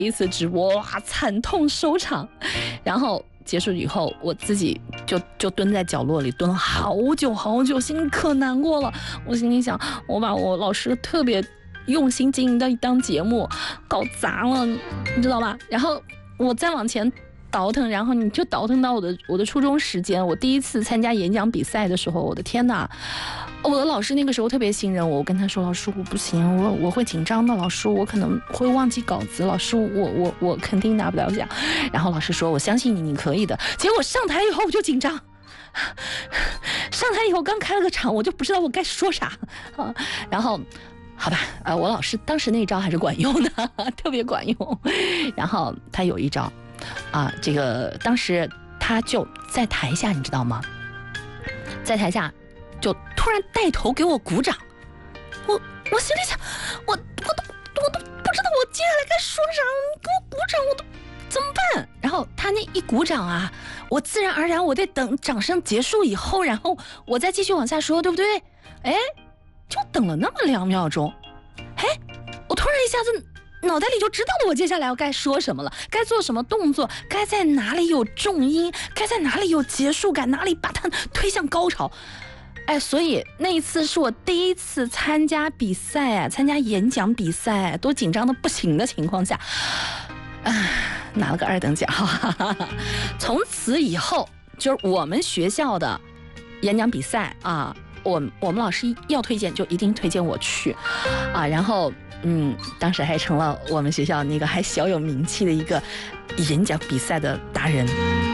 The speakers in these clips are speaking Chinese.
一次直播，哇，惨痛收场。然后结束以后，我自己就蹲在角落里蹲了好久好久，心里可难过了。我心里想，我把我老师特别用心经营的一档节目搞砸了，你知道吧？然后我再往前倒腾，然后你就倒腾到我的初中时间，我第一次参加演讲比赛的时候，我的天哪！我的老师那个时候特别信任我，我跟他说：“老师，我不行，我会紧张的，老师，我可能会忘记稿子，老师，我肯定拿不了奖。”然后老师说：“我相信你，你可以的。”结果上台以后我就紧张，上台以后刚开了个场，我就不知道我该说啥啊。然后，好吧，我老师当时那招还是管用的，特别管用。然后他有一招，这个当时他就在台下，你知道吗？在台下。就突然带头给我鼓掌，我心里想，我都不知道我接下来该说啥，你给我鼓掌，我都怎么办？然后他那一鼓掌啊，我自然而然我得等掌声结束以后，然后我再继续往下说，对不对？哎，就等了那么2秒钟，哎，我突然一下子脑袋里就知道了我接下来要该说什么了，该做什么动作，该在哪里有重音，该在哪里有结束感，哪里把它推向高潮。哎，所以那一次是我第一次参加比赛，参加演讲比赛，都紧张的不行的情况下，拿了个2等奖。从此以后，就是我们学校的演讲比赛啊，我们老师要推荐就一定推荐我去啊，然后当时还成了我们学校那个还小有名气的一个演讲比赛的达人。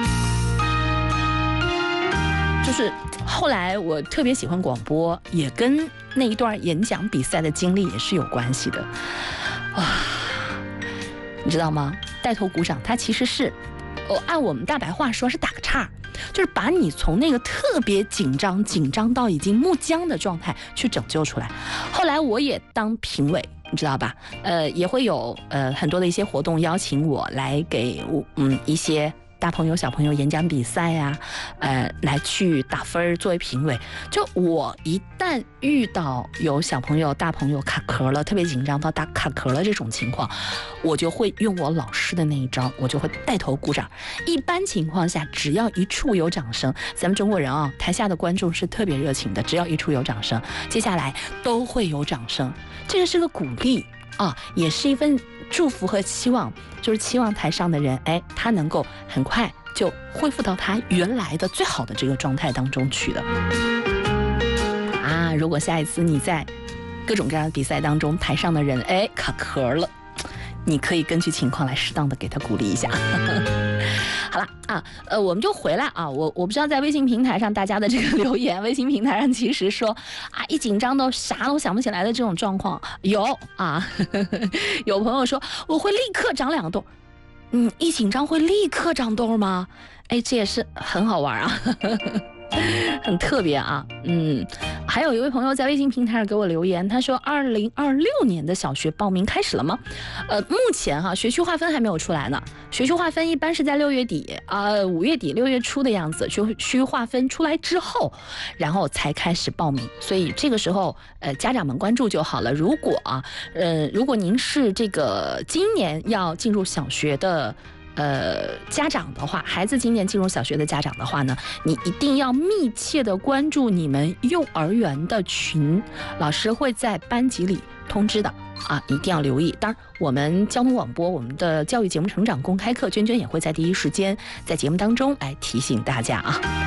就是后来我特别喜欢广播，也跟那一段演讲比赛的经历也是有关系的。哇，你知道吗？带头鼓掌，它其实是，按我们大白话说是打个岔，就是把你从那个特别紧张到已经木僵的状态去拯救出来。后来我也当评委，你知道吧？也会有很多的一些活动邀请我来给一些大朋友小朋友演讲比赛呀，来去打分作为评委。就我一旦遇到有小朋友大朋友卡壳了，特别紧张到打卡壳了这种情况，我就会用我老师的那一招，我就会带头鼓掌。一般情况下只要一处有掌声，咱们中国人啊，台下的观众是特别热情的，只要一处有掌声，接下来都会有掌声，这个是个鼓励也是一份祝福和期望，就是期望台上的人，他能够很快就恢复到他原来的最好的这个状态当中去的。如果下一次你在各种各样的比赛当中，台上的人卡壳了，你可以根据情况来适当的给他鼓励一下。好了我们就回来我不知道在微信平台上大家的这个留言，微信平台上其实说一紧张都啥都想不起来的这种状况有有朋友说我会立刻长2个痘，一紧张会立刻长痘吗？这也是很好玩啊。很特别还有一位朋友在微信平台上给我留言，他说2026年的小学报名开始了吗？目前学区划分还没有出来呢，学区划分一般是在6月底5月底6月初的样子，学区划分出来之后，然后才开始报名，所以这个时候家长们关注就好了。如果您是这个今年要进入小学的家长的话，孩子今年进入小学的家长的话呢，你一定要密切的关注你们幼儿园的群，老师会在班级里通知的一定要留意。当然我们交通广播，我们的教育节目成长公开课，娟娟也会在第一时间在节目当中来提醒大家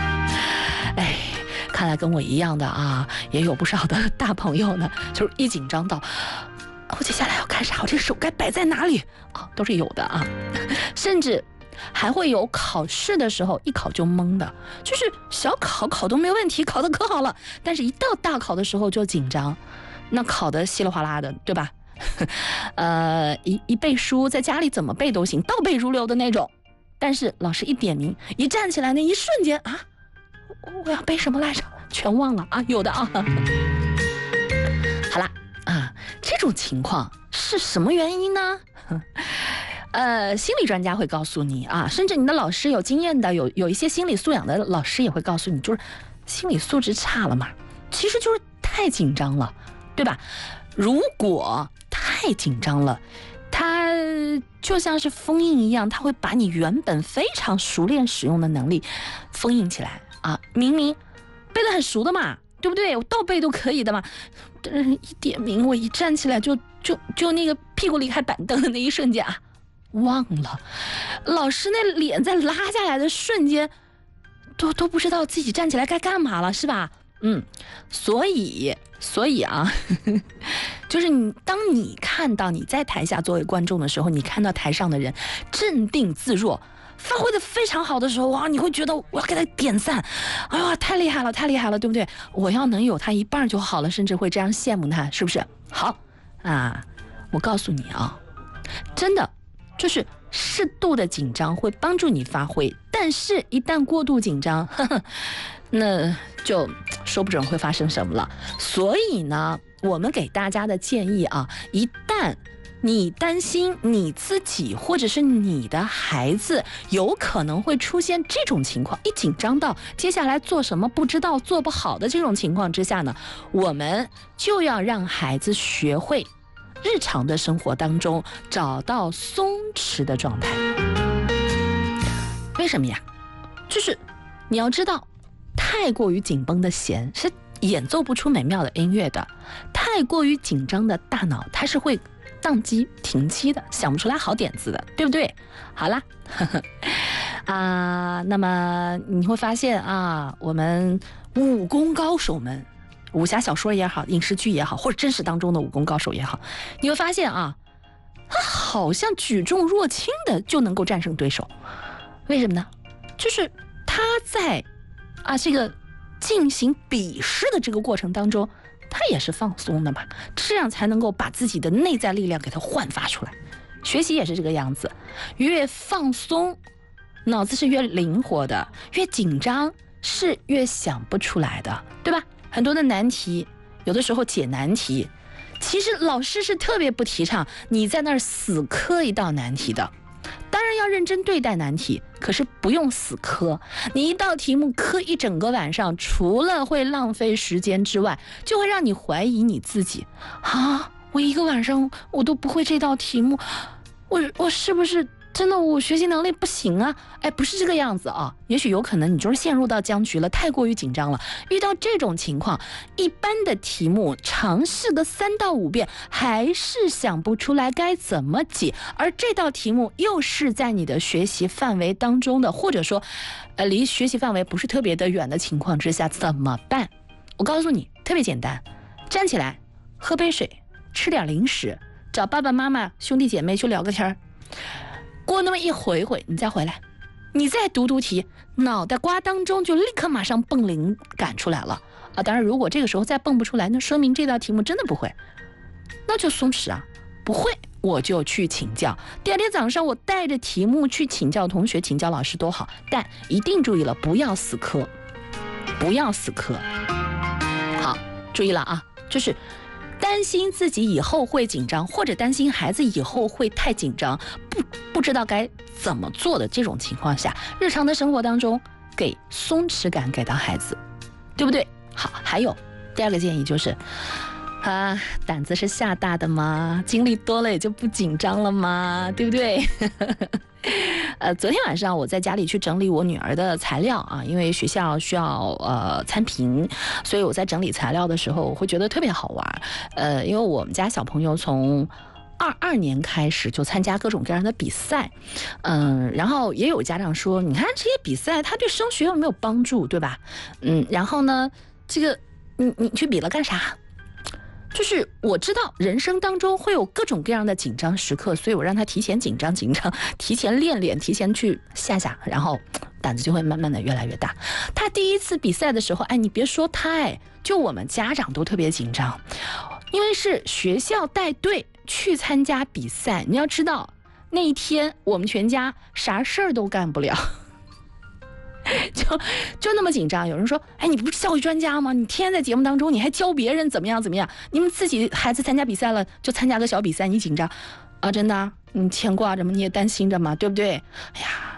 看来跟我一样的也有不少的大朋友呢，就是一紧张到我接下来要干啥，我这个手该摆在哪里都是有的甚至还会有考试的时候一考就懵的，就是小考都没有问题，考得可好了，但是一到大考的时候就紧张，那考得稀里哗啦的，对吧？一背书在家里怎么背都行，倒背如流的那种，但是老师一点名，一站起来那一瞬间我要背什么来着，全忘了有的好了这种情况是什么原因呢？心理专家会告诉你甚至你的老师有经验的，有一些心理素养的老师也会告诉你，就是心理素质差了嘛，其实就是太紧张了，对吧？如果太紧张了，他它就像是封印一样，它会把你原本非常熟练使用的能力封印起来啊！明明背得很熟的嘛，对不对？我倒背都可以的嘛，但是一点名，我一站起来就那个屁股离开板凳的那一瞬间啊，忘了，老师那脸在拉下来的瞬间，都不知道自己站起来该干嘛了，是吧？所以啊，就是当你看到你在台下作为观众的时候，你看到台上的人镇定自若，发挥的非常好的时候，哇，你会觉得我要给他点赞，哎呀，太厉害了，太厉害了，对不对？我要能有他一半就好了，甚至会这样羡慕他，是不是？好啊，我告诉你啊，真的就是适度的紧张会帮助你发挥，但是一旦过度紧张，那就说不准会发生什么了。所以呢，我们给大家的建议啊，一旦你担心你自己或者是你的孩子有可能会出现这种情况，一紧张到接下来做什么不知道做不好的这种情况之下呢，我们就要让孩子学会日常的生活当中找到松弛的状态。为什么呀？就是你要知道，太过于紧绷的弦是演奏不出美妙的音乐的，太过于紧张的大脑它是会宕机停机的，想不出来好点子的，对不对？好啦，那么你会发现啊，我们武功高手们，武侠小说也好，影视剧也好，或者真实当中的武功高手也好，你会发现啊，他好像举重若轻的就能够战胜对手。为什么呢？就是他在这个进行比试的这个过程当中，他也是放松的嘛，这样才能够把自己的内在力量给它焕发出来。学习也是这个样子，越放松，脑子是越灵活的，越紧张是越想不出来的，对吧？很多的难题，有的时候解难题，其实老师是特别不提倡你在那儿死磕一道难题的。当然要认真对待难题，可是不用死磕。你一道题目磕一整个晚上，除了会浪费时间之外，就会让你怀疑你自己啊！我一个晚上我都不会这道题目，我是不是真的我学习能力不行啊？不是这个样子啊，也许有可能你就是陷入到僵局了，太过于紧张了。遇到这种情况，一般的题目尝试个3到5遍，还是想不出来该怎么解，而这道题目又是在你的学习范围当中的，或者说离学习范围不是特别的远的情况之下，怎么办？我告诉你，特别简单，站起来，喝杯水，吃点零食，找爸爸妈妈兄弟姐妹去聊个天儿，过那么一回你再回来，你再读题，脑袋瓜当中就立刻马上蹦灵感出来了当然如果这个时候再蹦不出来，那说明这道题目真的不会，那就松弛啊，不会我就去请教。第二天早上我带着题目去请教同学，请教老师多好，但一定注意了，不要死磕，不要死磕。好，注意了啊，就是担心自己以后会紧张，或者担心孩子以后会太紧张，不知道该怎么做的这种情况下，日常的生活当中给松弛感给到孩子，对不对？好，还有第二个建议就是胆子是吓大的吗？经历多了也就不紧张了吗？对不对？昨天晚上我在家里去整理我女儿的材料啊，因为学校需要参评，所以我在整理材料的时候，我会觉得特别好玩。因为我们家小朋友从22年开始就参加各种各样的比赛，然后也有家长说，你看这些比赛，他对升学有没有帮助，对吧？然后呢，这个你去比了干啥？就是我知道人生当中会有各种各样的紧张时刻，所以我让他提前紧张，提前练，提前去下，然后胆子就会慢慢的越来越大。他第一次比赛的时候，你别说他，就我们家长都特别紧张，因为是学校带队去参加比赛。你要知道那一天我们全家啥事儿都干不了。就那么紧张。有人说，你不是教育专家吗？你天天在节目当中，你还教别人怎么样？你们自己孩子参加比赛了，就参加个小比赛，你紧张啊？真的？你牵挂着吗？你也担心着吗？对不对？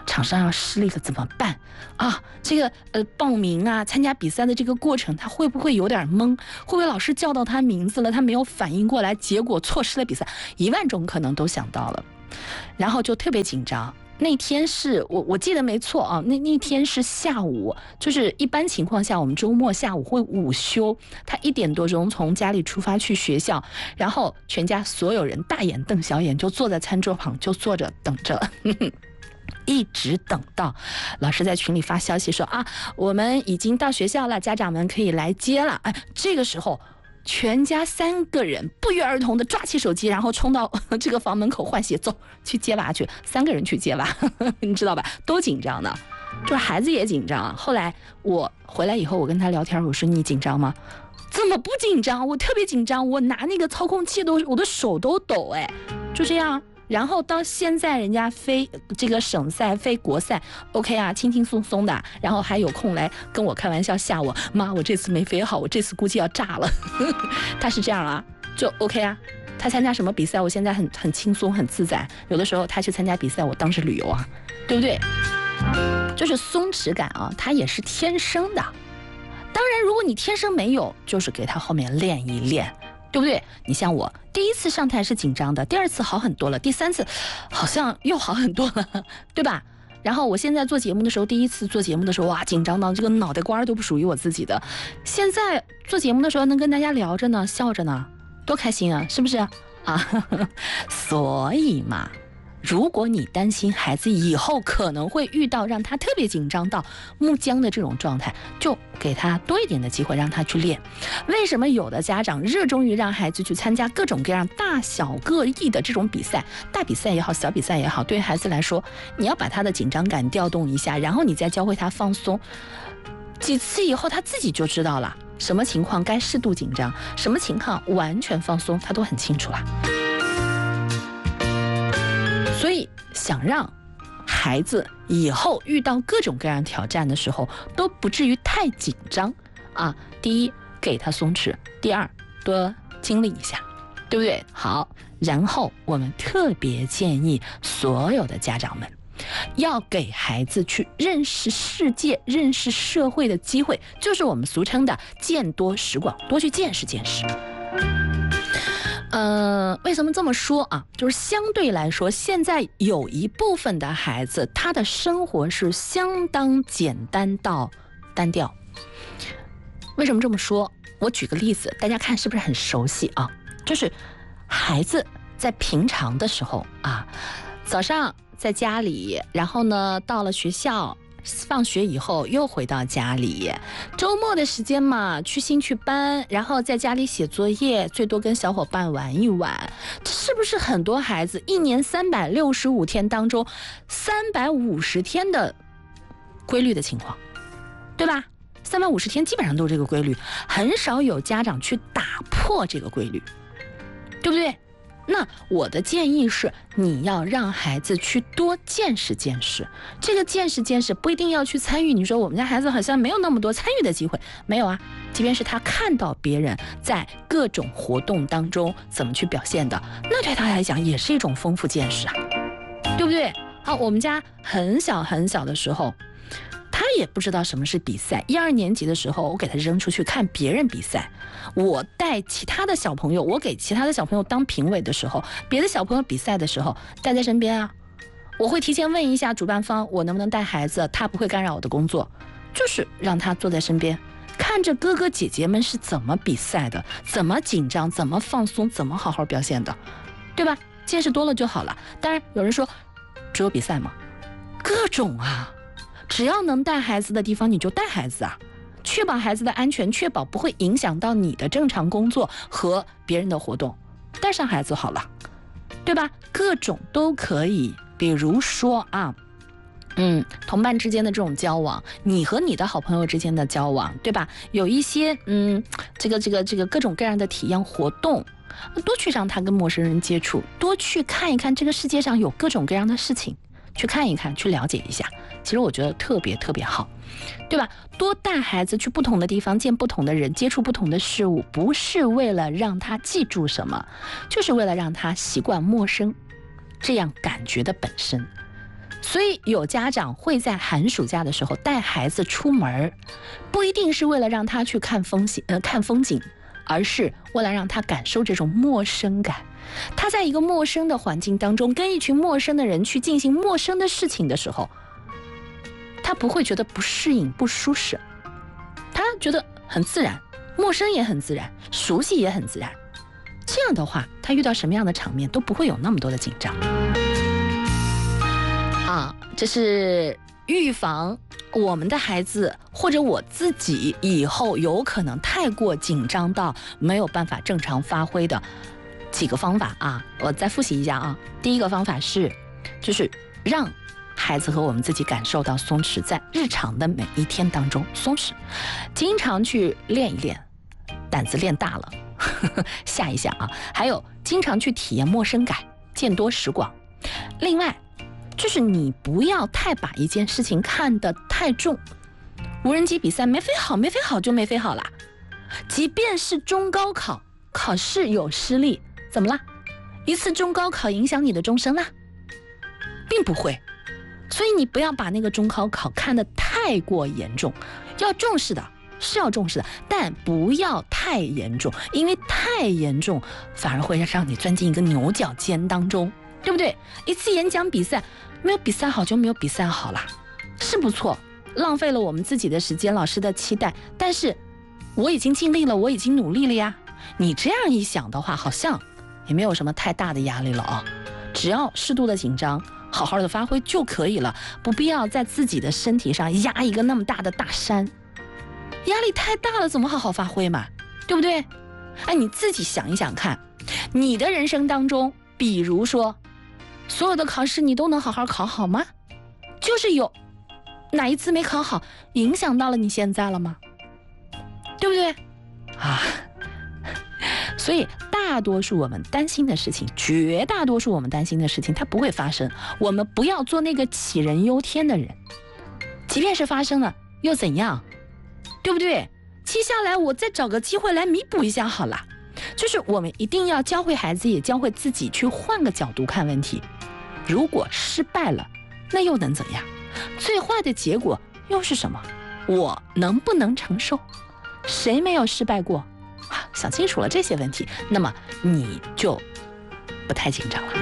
场上要失利了怎么办啊？这个报名啊，参加比赛的这个过程，他会不会有点懵？会不会老师叫到他名字了，他没有反应过来，结果错失了比赛？10000种可能都想到了，然后就特别紧张。那天是我记得没错啊，那天是下午，就是一般情况下我们周末下午会午休，他1点多钟从家里出发去学校，然后全家所有人大眼瞪小眼就坐在餐桌旁就坐着等着一直等到老师在群里发消息说啊，我们已经到学校了，家长们可以来接了。哎，这个时候全家3个人不约而同的抓起手机，然后冲到这个房门口换鞋，走去接娃去，3个人去接娃你知道吧，都紧张的，就是孩子也紧张。后来我回来以后，我跟他聊天，我说你紧张吗？怎么不紧张？我特别紧张，我拿那个操控器我的手都抖，哎，就这样。然后到现在人家飞这个省赛飞国赛 OK 啊，轻轻松松的，然后还有空来跟我开玩笑吓我，妈我这次没飞好，我这次估计要炸了他是这样啊，就 OK 啊。他参加什么比赛我现在很轻松很自在，有的时候他去参加比赛我当时旅游啊，对不对？就是松弛感啊，他也是天生的。当然如果你天生没有，就是给他后面练一练，对不对？你像我第1次上台是紧张的，第2次好很多了，第3次好像又好很多了，对吧？然后我现在做节目的时候，第1次做节目的时候，哇，紧张到这个脑袋瓜都不属于我自己的。现在做节目的时候能跟大家聊着呢，笑着呢，多开心啊，是不是啊？所以嘛，如果你担心孩子以后可能会遇到让他特别紧张到木僵的这种状态，就给他多一点的机会让他去练。为什么有的家长热衷于让孩子去参加各种各样大小各异的这种比赛，大比赛也好，小比赛也好，对于孩子来说，你要把他的紧张感调动一下，然后你再教会他放松，几次以后他自己就知道了什么情况该适度紧张，什么情况完全放松，他都很清楚了。所以想让孩子以后遇到各种各样挑战的时候都不至于太紧张啊，第一给他松弛，第2多经历一下，对不对？好，然后我们特别建议所有的家长们要给孩子去认识世界认识社会的机会，就是我们俗称的见多识广，多去见识见识。为什么这么说啊？就是相对来说，现在有一部分的孩子，他的生活是相当简单到单调。为什么这么说？我举个例子，大家看是不是很熟悉啊？就是孩子在平常的时候啊，早上在家里，然后呢，到了学校。放学以后又回到家里，周末的时间嘛，去兴趣班，然后在家里写作业，最多跟小伙伴玩一玩。这是不是很多孩子1年365天当中350天的规律的情况，对吧？350天基本上都是这个规律，很少有家长去打破这个规律，对不对？那我的建议是，你要让孩子去多见识见识。这个见识见识不一定要去参与。你说我们家孩子好像没有那么多参与的机会，没有啊。即便是他看到别人在各种活动当中怎么去表现的，那对他来讲也是一种丰富见识啊，对不对？好，我们家很小很小的时候，他也不知道什么是比赛。1、2年级的时候，我给他扔出去看别人比赛。我带其他的小朋友，我给其他的小朋友当评委的时候，别的小朋友比赛的时候，带在身边啊。我会提前问一下主办方，我能不能带孩子，他不会干扰我的工作，就是让他坐在身边，看着哥哥姐姐们是怎么比赛的，怎么紧张，怎么放松，怎么好好表现的，对吧？见识多了就好了。当然有人说，只有比赛吗？各种啊。只要能带孩子的地方你就带孩子啊，确保孩子的安全，确保不会影响到你的正常工作和别人的活动，带上孩子好了，对吧？各种都可以。比如说啊，同伴之间的这种交往，你和你的好朋友之间的交往，对吧？有一些这个各种各样的体验活动，多去让他跟陌生人接触，多去看一看这个世界上有各种各样的事情，去看一看，去了解一下。其实我觉得特别特别好，对吧？多带孩子去不同的地方，见不同的人，接触不同的事物，不是为了让他记住什么，就是为了让他习惯陌生这样感觉的本身。 所以有家长会在寒暑假的时候带孩子出门，不一定是为了让他去看风景，而是为了让他感受这种陌生感。他在一个陌生的环境当中，跟一群陌生的人去进行陌生的事情的时候，他不会觉得不适应、不舒适，他觉得很自然，陌生也很自然，熟悉也很自然。这样的话，他遇到什么样的场面都不会有那么多的紧张。这是预防我们的孩子或者我自己以后有可能太过紧张到没有办法正常发挥的几个方法啊，我再复习一下啊。第一个方法就是让孩子和我们自己感受到松弛，在日常的每一天当中松弛，经常去练一练，胆子练大了吓一吓啊。还有经常去体验陌生感，见多识广。另外就是你不要太把一件事情看得太重。无人机比赛没飞好就没飞好啦。即便是中高考考试有失利，怎么啦？一次中高考影响你的终身啦？并不会。所以你不要把那个中高考看得太过严重，要重视的是要重视的，但不要太严重，因为太严重反而会让你钻进一个牛角尖当中，对不对？一次演讲比赛没有比赛好就没有比赛好啦，是不错，浪费了我们自己的时间，老师的期待，但是我已经尽力了，我已经努力了呀。你这样一想的话，好像也没有什么太大的压力了啊，只要适度的紧张，好好的发挥就可以了，不必要在自己的身体上压一个那么大的大山，压力太大了，怎么好好发挥嘛，对不对？你自己想一想看，你的人生当中，比如说所有的考试你都能好好考好吗？就是有哪一次没考好影响到了你现在了吗？对不对啊？所以大多数我们担心的事情，绝大多数我们担心的事情它不会发生，我们不要做那个杞人忧天的人，即便是发生了又怎样，对不对？接下来我再找个机会来弥补一下好了。就是我们一定要教会孩子，也教会自己去换个角度看问题。如果失败了，那又能怎样？最坏的结果又是什么？我能不能承受？谁没有失败过？想清楚了这些问题，那么你就不太紧张了。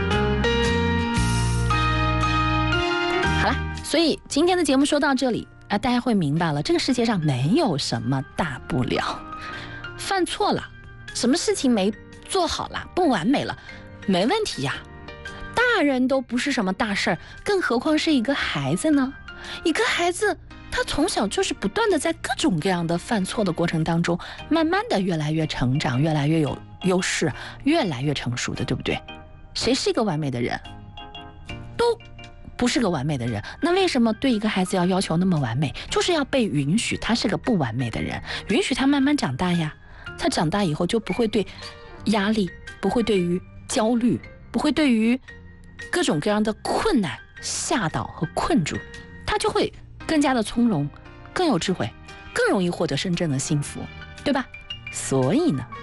好了，所以今天的节目说到这里大家会明白了，这个世界上没有什么大不了，犯错了，什么事情没做好了，不完美了，没问题呀。大人都不是什么大事儿，更何况是一个孩子呢？一个孩子他从小就是不断的在各种各样的犯错的过程当中，慢慢的越来越成长，越来越有优势，越来越成熟的，对不对？谁是一个完美的人？都不是个完美的人。那为什么对一个孩子要求那么完美？就是要被允许他是个不完美的人，允许他慢慢长大呀。他长大以后就不会对压力，不会对于焦虑，不会对于各种各样的困难吓倒和困住，他就会更加的从容，更有智慧，更容易获得真正的幸福，对吧？所以呢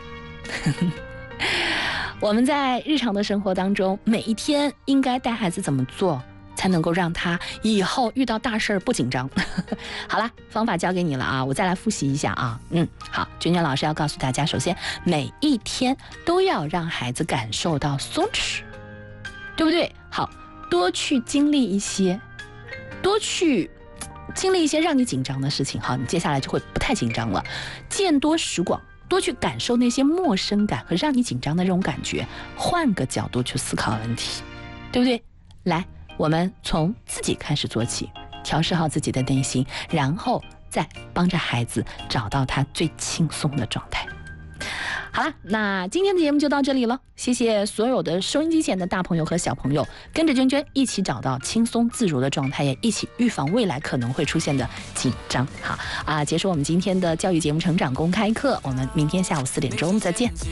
我们在日常的生活当中，每一天应该带孩子怎么做才能够让他以后遇到大事儿不紧张好了，方法交给你了啊，我再来复习一下啊。好，娟娟老师要告诉大家，首先每一天都要让孩子感受到松弛，对不对？好，多去经历一些让你紧张的事情，好，你接下来就会不太紧张了。见多识广，多去感受那些陌生感和让你紧张的这种感觉，换个角度去思考问题，对不对？来，我们从自己开始做起，调试好自己的内心，然后再帮着孩子找到他最轻松的状态。好了，那今天的节目就到这里了，谢谢所有的收音机前的大朋友和小朋友，跟着娟娟一起找到轻松自如的状态，也一起预防未来可能会出现的紧张。好结束我们今天的教育节目成长公开课，我们明天下午4点钟再见。